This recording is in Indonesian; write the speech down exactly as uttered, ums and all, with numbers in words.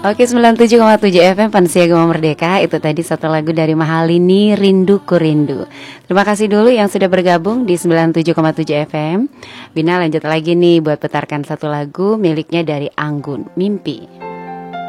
Oke, sembilan puluh tujuh koma tujuh F M Pansia Gema Merdeka. Itu tadi satu lagu dari Mahalini, Rinduku Rindu. Terima kasih dulu yang sudah bergabung di sembilan puluh tujuh koma tujuh F M. Bina lanjut lagi nih buat putarkan satu lagu miliknya dari Anggun, Mimpi.